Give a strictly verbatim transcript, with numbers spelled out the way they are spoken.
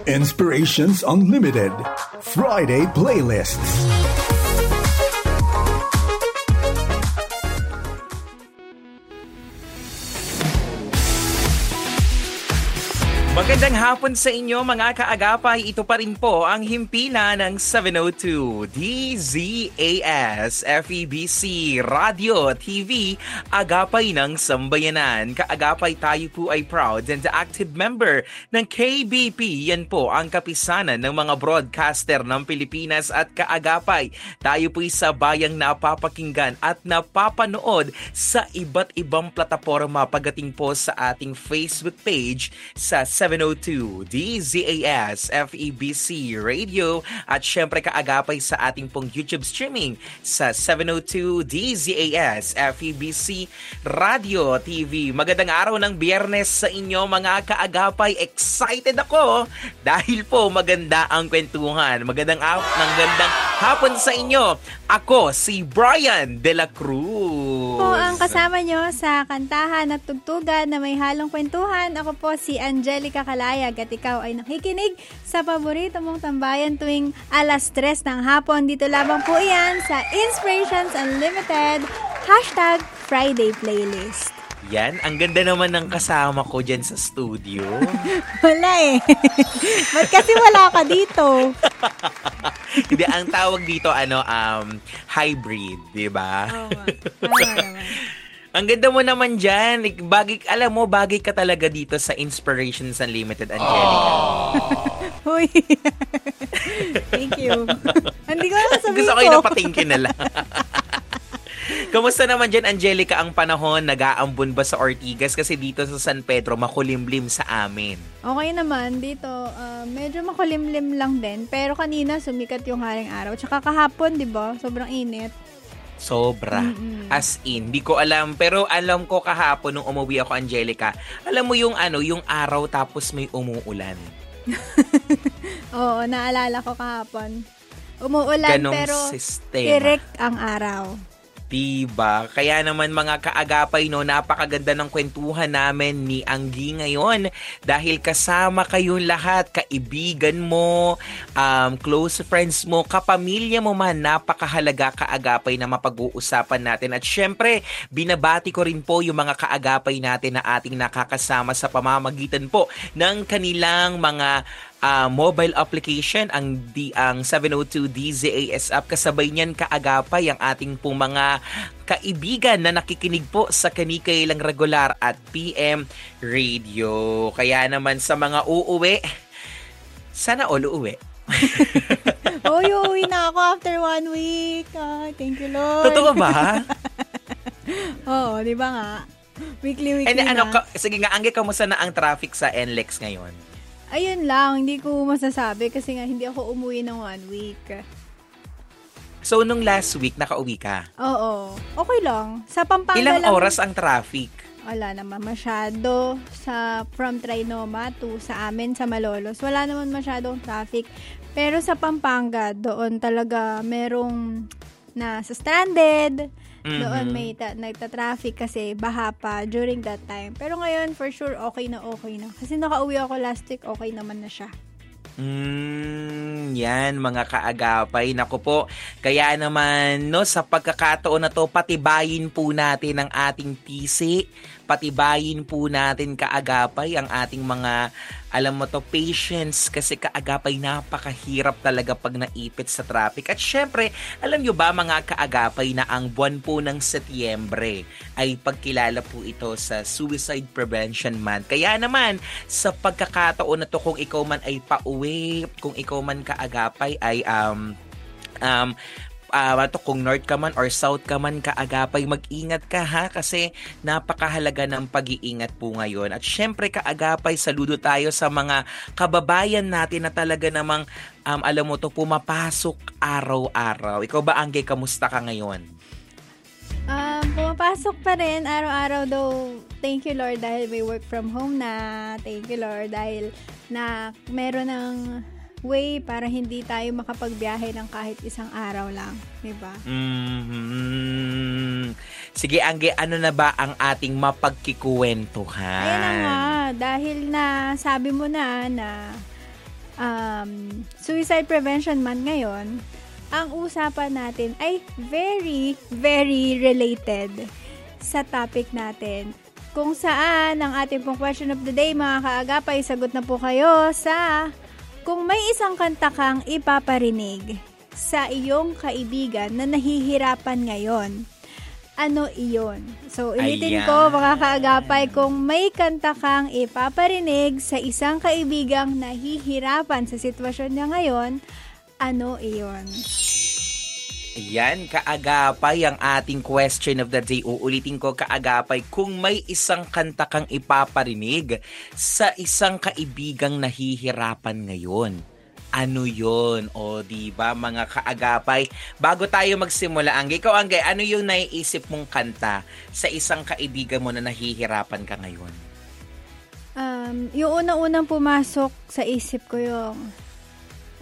Inspirations Unlimited Friday Playlists. Magandang hapon sa inyo mga kaagapay. Ito pa rin po ang himpilan ng seven oh two D Z A S F E B C Radio T V Agapay ng Sambayanan. Kaagapay, tayo po ay proud and active member ng K B P. Yan po ang kapisanan ng mga broadcaster ng Pilipinas at kaagapay. Tayo po ay sabayang napapakinggan at napapanood sa iba't ibang plataforma pagdating po sa ating Facebook page sa seven oh two D Z A S F E B C Radio at syempre kaagapay sa ating pong YouTube streaming sa seven oh two D Z A S F E B C Radio T V. Magandang araw ng Biyernes sa inyo mga kaagapay. Excited ako dahil po maganda ang kwentuhan. Magandang araw ng gandang hapon sa inyo. Ako si Brian De La Cruz. Po ang kasama nyo sa kantahan at tugtugan na may halong kwentuhan. Ako po si Angelica Kalayag at ikaw ay nakikinig sa paborito mong tambayan tuwing alas tres ng hapon. Dito lamang po yan sa Inspirations Unlimited Hashtag Friday Playlist. Yan, ang ganda naman ng kasama ko dyan sa studio. Wala eh. Ba't kasi wala ka dito? Hindi, ang tawag dito, ano, um, hybrid, di ba? Oo, tama naman. Ang ganda mo naman dyan. Bagay, alam mo, bagay ka talaga dito sa Inspirations Unlimited, Angelica. Uy. Thank you. Hindi ko alam sabihin ko. Gusto ko yung napatingkin na lang. Kamusta naman dyan, Angelica, ang panahon? Nag-aambon ba sa Ortigas? Kasi dito sa San Pedro, makulimlim sa amin. Okay naman. Dito, uh, medyo makulimlim lang din. Pero kanina, sumikat yung haring araw. Tsaka kahapon, di ba? Sobrang init. Sobra. Mm-mm. As in, di ko alam. Pero alam ko kahapon nung umuwi ako, Angelica, alam mo yung ano, yung araw tapos may umuulan. Oo, naalala ko kahapon. Umuulan Ganong pero sistema. tirik ang araw. Diba? Kaya naman mga kaagapay, no, napakaganda ng kwentuhan namin ni Anggi ngayon dahil kasama kayong lahat, kaibigan mo, um, close friends mo, kapamilya mo man, napakahalaga kaagapay na mapag-uusapan natin. At syempre, binabati ko rin po yung mga kaagapay natin na ating nakakasama sa pamamagitan po ng kanilang mga Uh, mobile application, ang di ang seven oh two D Z A S app. Kasabay niyan kaagapay ang ating pong mga kaibigan na nakikinig po sa kanikailang regular at P M radio. Kaya naman sa mga uuwi, sana all uuwi. Uy, uuwi na ako after one week. Ah, thank you, Lord. Totoo ba? Oo, di ba nga? Weekly, weekly And, na. Ano, ka, sige nga, Angge, kamusta na ang traffic sa N L E X ngayon? Ayun lang, hindi ko masasabi kasi nga hindi ako umuwi ng one week. So, nung last week, nakauwi ka? Oo. Okay lang. Sa Pampanga Ilang lang. oras ang traffic? Wala naman masyado. Sa from Trinoma to sa amin, sa Malolos, wala naman masyadong traffic. Pero sa Pampanga, doon talaga merong nasa stranded. Mm-hmm. Doon may ta- nagta-traffic kasi baha pa during that time. Pero ngayon, for sure, okay na okay na. Kasi nakauwi ako last week, okay naman na siya. Mm, yan, mga kaagapay. Naku po, kaya naman, no, sa pagkakataon na to, patibayin po natin ang ating tisi. Patibayin po natin kaagapay ang ating mga, alam mo to, patience. Kasi kaagapay, napakahirap talaga pag naipit sa traffic. At syempre, alam nyo ba mga kaagapay na ang buwan po ng Setyembre ay pagkilala po ito sa Suicide Prevention Month. Kaya naman, sa pagkakataon na to, kung ikaw man ay pauwi, kung ikaw man kaagapay ay um, um, Uh, to, kung north ka man or south ka man kaagapay, mag-ingat ka ha kasi napakahalaga ng pag-iingat po ngayon. At syempre kaagapay, saludo tayo sa mga kababayan natin na talaga namang um, alam mo to, pumapasok araw-araw. Ikaw ba, Angge, kamusta ka ngayon? Um, pumapasok pa rin araw-araw though. Thank you Lord dahil may work from home na. Thank you Lord dahil na meron ng way para hindi tayo makapagbiyahe ng kahit isang araw lang, di ba? Mm-hmm. Sige, Angge, ano na ba ang ating mapagkikwentuhan? Ayun na nga, dahil na sabi mo na na um, suicide prevention month ngayon, ang usapan natin ay very, very related sa topic natin. Kung saan ang ating pong question of the day, mga kaagapay, sagot na po kayo sa kung may isang kanta kang ipaparinig sa iyong kaibigan na nahihirapan ngayon, ano iyon? So, ulitin Ayan. ko, mga kaagapay, kung may kanta kang ipaparinig sa isang kaibigang nahihirapan sa sitwasyon niya ngayon, ano iyon? Ayan, kaagapay ang ating question of the day. Uulitin ko, kaagapay, kung may isang kanta kang ipaparinig sa isang kaibigang nahihirapan ngayon, ano yon? O, di ba mga kaagapay? Bago tayo magsimula, Angge, ikaw, Angge, ano yung naiisip mong kanta sa isang kaibigan mo na nahihirapan ka ngayon? Um, yung unang-unang pumasok sa isip ko yung